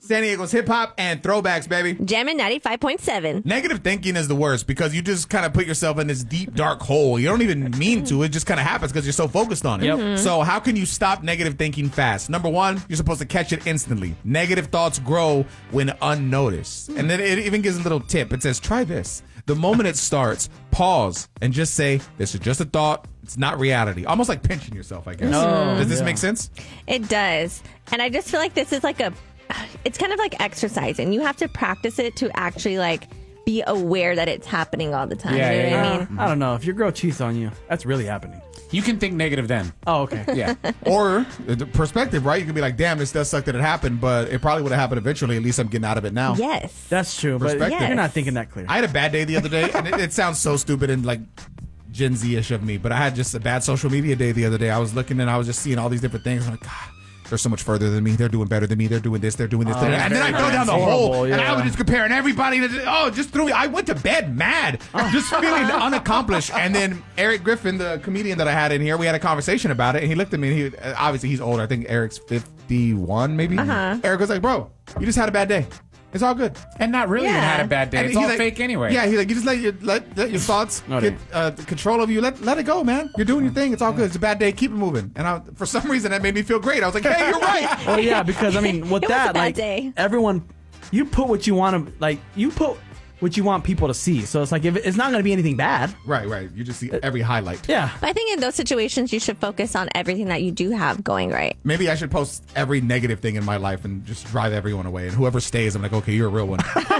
San Diego's hip hop and throwbacks, baby. Jammin' 95.7. Negative thinking is the worst because you just kind of put yourself in this deep, dark hole. You don't even mean to. It just kind of happens because you're so focused on it. Yep. So how can you stop negative thinking fast? Number one, you're supposed to catch it instantly. Negative thoughts grow when unnoticed. And then it even gives a little tip. It says, try this. The moment it starts, pause and just say, this is just a thought. It's not reality. Almost like pinching yourself, I guess. Does this make sense? It does. And I just feel like this is like it's kind of like exercising. You have to practice it to actually like be aware that it's happening all the time. Yeah, you know yeah, what yeah. I mean? I don't know. If your girl cheats on you, that's really happening. You can think negative then. Oh, okay. Yeah. Or the perspective, right? You can be like, damn, this does suck that it happened, but it probably would have happened eventually. At least I'm getting out of it now. Yes. That's true, but Perspective. you're not thinking that clear. I had a bad day the other day, and it sounds so stupid and like Gen Z-ish of me, but I had just a bad social media day the other day. I was looking and I was just seeing all these different things. I'm like, God, they're so much further than me. They're doing better than me. They're doing this. They're doing this. And then I go down the hole, and I was just comparing everybody. Just threw me. I went to bed mad, just feeling unaccomplished. And then Eric Griffin, the comedian that I had in here, we had a conversation about it, and he looked at me, and obviously he's older. I think Eric's 51, maybe. Eric was like, bro, you just had a bad day. It's all good. And not really even had a bad day. And It's all like, fake anyway. Yeah, he's like, you just let your thoughts get control of you. Let it go, man. You're doing your thing. It's all good. It's a bad day. Keep it moving. And for some reason, that made me feel great. I was like, hey, you're right. Well, yeah, because I mean, with It was that, a bad like day. everyone, you put what you want to, like you put what you want people to see. So it's like if it's not going to be anything bad. Right. You just see every highlight. Yeah. But I think in those situations, you should focus on everything that you do have going right. Maybe I should post every negative thing in my life and just drive everyone away. And whoever stays, I'm like, okay, you're a real one.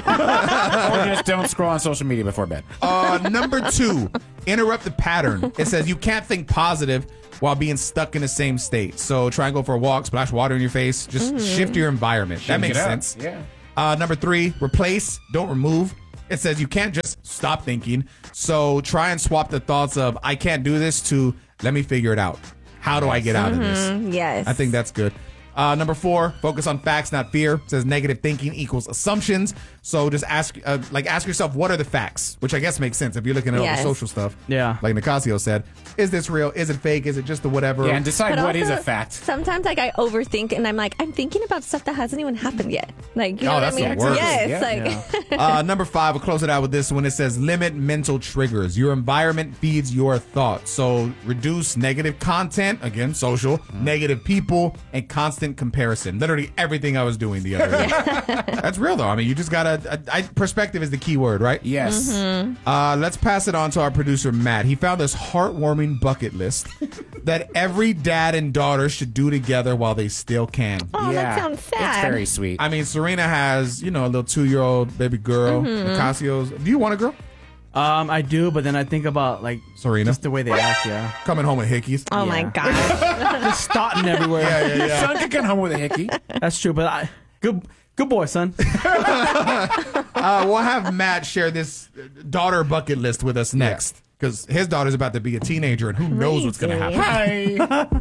Or just don't scroll on social media before bed. Number 2, interrupt the pattern. It says you can't think positive while being stuck in the same state. So try and go for a walk, splash water in your face. Just shift your environment. That makes sense. Yeah. Number 3, replace, don't remove. It says you can't just stop thinking. So try and swap the thoughts of, I can't do this to, let me figure it out. How do I get out of this? Yes. I think that's good. Number 4, focus on facts, not fear. It says negative thinking equals assumptions. So just ask yourself, what are the facts? Which I guess makes sense if you're looking at all the social stuff. Yeah. Like Nicasio said, is this real? Is it fake? Is it just the whatever? Yeah, and decide But what is also, a fact. Sometimes like I overthink and I'm like, I'm thinking about stuff that hasn't even happened yet. Like, you know what that's I mean? the worst. Yes. Like, Number 5, we'll close it out with this one. It says limit mental triggers. Your environment feeds your thoughts. So reduce negative content, again, social, negative people, and constant comparison. Literally everything I was doing the other day. That's real, though. I mean, you just got to... perspective is the key word, right? Yes. Let's pass it on to our producer, Matt. He found this heartwarming bucket list that every dad and daughter should do together while they still can. oh, that sounds sad. It's very sweet. I mean, Serena has, a little 2-year-old baby girl. Nicasio's... Do you want a girl? I do, but then I think about like Serena? just the way they act. Yeah. Coming home with hickeys. Oh my Yeah. God. Just starting everywhere. Yeah. Son could come home with a hickey. That's true, but good boy, son. We'll have Matt share this daughter bucket list with us next. Because his daughter's about to be a teenager and who knows what's going to Crazy. happen. Hi.